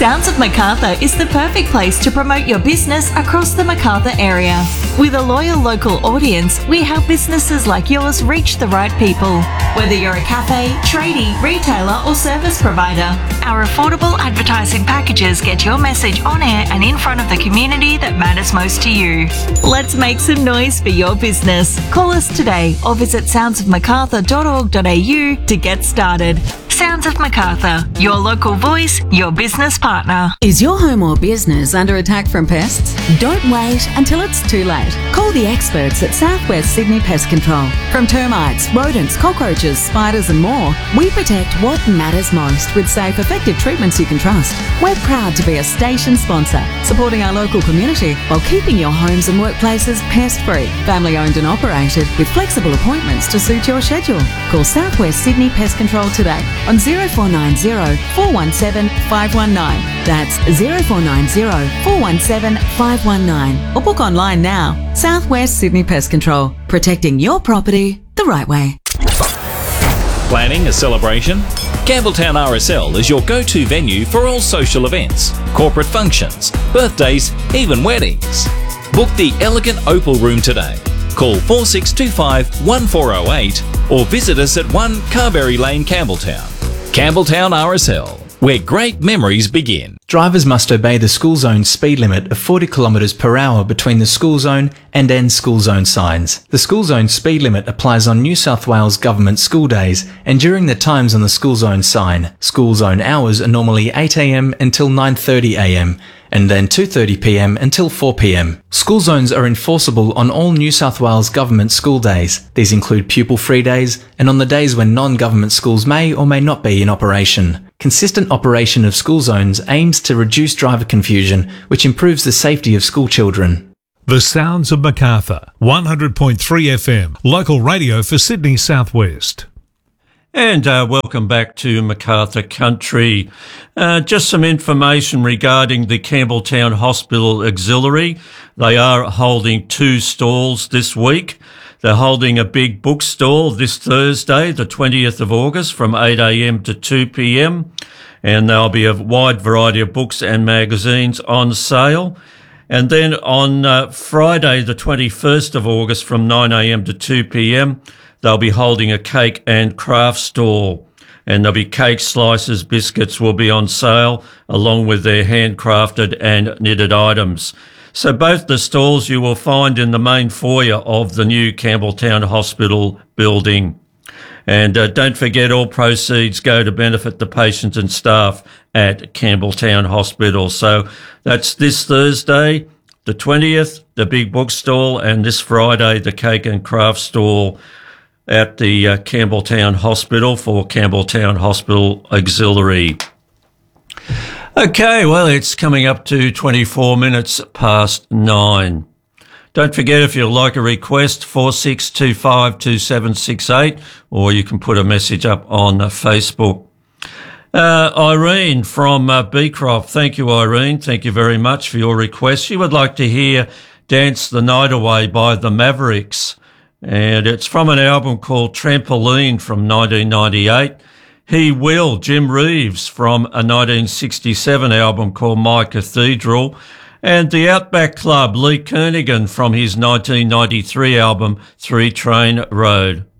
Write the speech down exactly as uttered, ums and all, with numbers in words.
Sounds of Macarthur is the perfect place to promote your business across the Macarthur area. With a loyal local audience, we help businesses like yours reach the right people. Whether you're a cafe, tradie, retailer or service provider, our affordable advertising packages get your message on air and in front of the community that matters most to you. Let's make some noise for your business. Call us today or visit sounds of macarthur dot org dot a u to get started. Sounds of Macarthur, your local voice, your business partner. Is your home or business under attack from pests? Don't wait until it's too late. Call the experts at South West Sydney Pest Control. From termites, rodents, cockroaches, spiders and more, we protect what matters most with safe, effective treatments you can trust. We're proud to be a station sponsor, supporting our local community while keeping your homes and workplaces pest-free. Family owned and operated with flexible appointments to suit your schedule. Call South West Sydney Pest Control today on zero four nine zero, four one seven, five one nine. That's zero four nine zero, four one seven, five one nine. Or book online now. South West Sydney Pest Control. Protecting your property the right way. Planning a celebration? Campbelltown R S L is your go-to venue for all social events, corporate functions, birthdays, even weddings. Book the elegant Opal Room today. Call four six two five, one four zero eight or visit us at one Carberry Lane, Campbelltown. Campbelltown R S L, where great memories begin. Drivers must obey the school zone speed limit of forty kilometres per hour between the school zone and end school zone signs. The school zone speed limit applies on New South Wales government school days and during the times on the school zone sign. School zone hours are normally eight a m until nine thirty a m and then two thirty p m until four p m. School zones are enforceable on all New South Wales government school days. These include pupil-free days and on the days when non-government schools may or may not be in operation. Consistent operation of school zones aims to reduce driver confusion, which improves the safety of school children. The Sounds of Macarthur, one hundred point three F M, local radio for Sydney South West. And uh, welcome back to Macarthur Country. Uh, just some information regarding the Campbelltown Hospital Auxiliary. They are holding two stalls this week. They're holding a big book stall this Thursday, the twentieth of August, from eight a m to two p m. And there'll be a wide variety of books and magazines on sale. And then on uh, Friday, the twenty-first of August, from nine a m to two p m, they'll be holding a cake and craft stall. And there'll be cake, slices, biscuits will be on sale, along with their handcrafted and knitted items. So both the stalls you will find in the main foyer of the new Campbelltown Hospital building. And uh, don't forget, all proceeds go to benefit the patients and staff at Campbelltown Hospital. So that's this Thursday, the twentieth, the big book stall, and this Friday, the cake and craft stall at the uh, Campbelltown Hospital for Campbelltown Hospital Auxiliary. Okay, well, it's coming up to twenty-four minutes past nine. Don't forget, if you'd like a request, four six two five, two seven six eight, or you can put a message up on uh, Facebook. Uh, Irene from uh, Beecroft. Thank you, Irene. Thank you very much for your request. She would like to hear Dance the Night Away by the Mavericks. And it's from an album called Trampoline from nineteen ninety-eight. He Will, Jim Reeves, from a nineteen sixty-seven album called My Cathedral. And the Outback Club, Lee Kernaghan, from his nineteen ninety-three album Three Train Road.